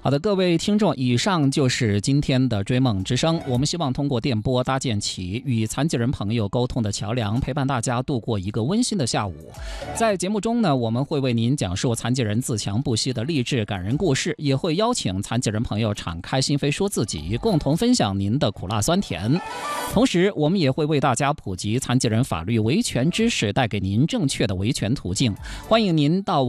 好的，各位听众，以上就是今天的追梦之声。我们希望通过电波搭建起与残疾人朋友沟通的桥梁，陪伴大家度过一个温馨的下午。在节目中呢，我们会为您讲述残疾人自强不息的励志感人故事，也会邀请残疾人朋友敞开心扉说自己，共同分享您的苦辣酸甜。同时，我们也会为大家普及残疾人法律维权知识，带给您正确的维权途径。欢迎您到